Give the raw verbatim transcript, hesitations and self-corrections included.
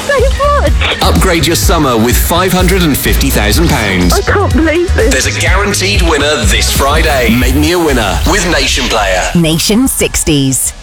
so much. Upgrade your summer with five hundred fifty thousand pounds. I can't believe this. There's a guaranteed winner this Friday. Make me a winner with Nation Player. Nation sixties.